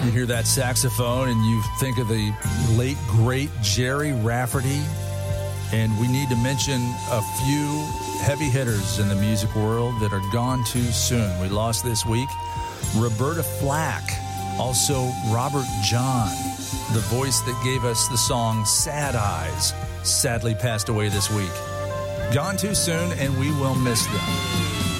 You hear that saxophone and you think of the late, great Jerry Rafferty. And we need to mention a few heavy hitters in the music world that are gone too soon. We lost this week Roberta Flack, also Robert John, the voice that gave us the song Sad Eyes, sadly passed away this week. Gone too soon, and we will miss them.